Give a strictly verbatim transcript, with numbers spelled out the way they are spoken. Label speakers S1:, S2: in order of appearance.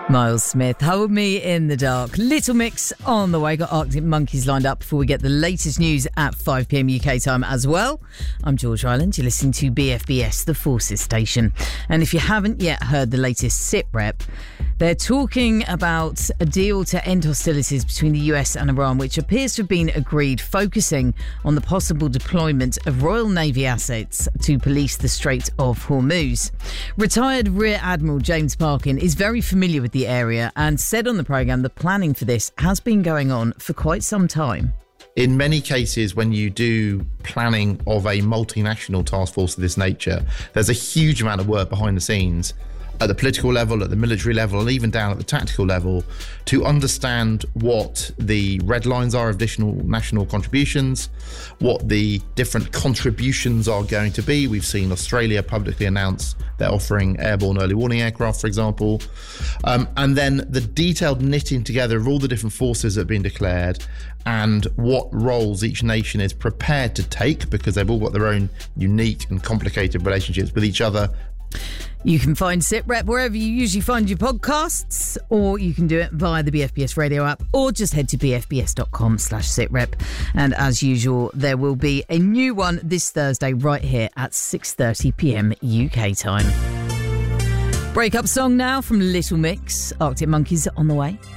S1: Miles Smith, Hold Me in the Dark. Little Mix on the way. Got Arctic Monkeys lined up before we get the latest news at five p.m. U K time as well. I'm George Ryland. You're listening to B F B S, the Forces Station. And if you haven't yet heard the latest SITREP, they're talking about a deal to end hostilities between the U S and Iran, which appears to have been agreed, focusing on the possible deployment of Royal Navy assets to police the Strait of Hormuz. Retired Rear Admiral James Parkin is very familiar with the area and said on the programme the planning for this has been going on for quite some time.
S2: In many cases, when you do planning of a multinational task force of this nature, there's a huge amount of work behind the scenes at the political level, at the military level, and even down at the tactical level to understand what the red lines are of additional national contributions, what the different contributions are going to be. We've seen Australia publicly announce they're offering airborne early warning aircraft, for example. Um, and then the detailed knitting together of all the different forces that have been declared and what roles each nation is prepared to take, because they've all got their own unique and complicated relationships with each other.
S1: You can find SITREP wherever you usually find your podcasts, or you can do it via the B F B S radio app, or just head to bfbs.com slash SITREP. And as usual, there will be a new one this Thursday right here at six thirty p.m. U K time. Breakup song now from Little Mix. Arctic Monkeys on the way.